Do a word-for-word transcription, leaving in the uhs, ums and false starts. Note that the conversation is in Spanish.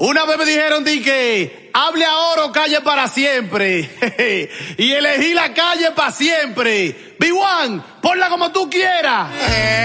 Una vez me dijeron di que hable ahora o calle para siempre. Y elegí la calle para siempre. B uno, ponla como tú quieras.